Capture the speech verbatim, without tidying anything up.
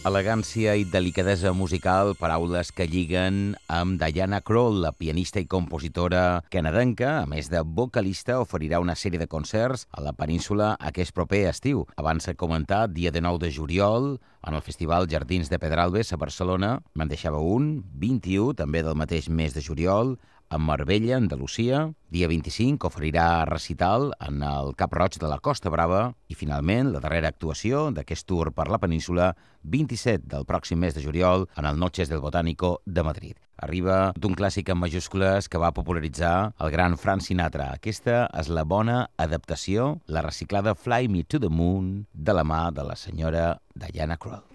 Elegància i delicadesa musical, paraules que lliguen amb Diana Krall, la pianista i compositora canadenca. A més de vocalista, oferirà una sèrie de concerts a la península aquest proper estiu. Abans de comentar, dia de nou de juliol, en el Festival Jardins de Pedralbes a Barcelona. Me'n deixava un, vint-i-u, també del mateix mes de juliol, a Marbella, Andalusia. Dia vint-i-cinc oferirà recital en el Cap Roig de la Costa Brava. I finalment, la darrera actuació d'aquest tour per la península, vint-i-set del pròxim mes de juliol, en el Noches del Botánico de Madrid. Arriba d'un clàssic en majúscules que va popularitzar el gran Frank Sinatra. Aquesta és la bona adaptació, la reciclada Fly Me to the Moon, de la mà de la senyora Diana Krall.